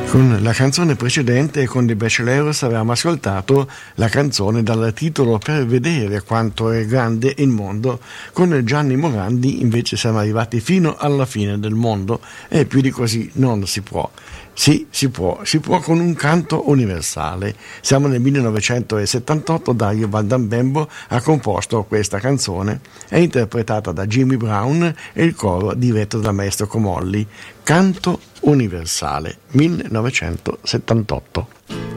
Con la canzone precedente, con The Bachelorettes, avevamo ascoltato la canzone dal titolo Per vedere quanto è grande il mondo. Con Gianni Morandi invece siamo arrivati fino alla fine del mondo e più di così non si può. Sì, si può con un canto universale. Siamo nel 1978, Dario Valdambembo ha composto questa canzone, è interpretata da Jimmy Brown e il coro diretto dal maestro Comolli. Canto universale, 1978.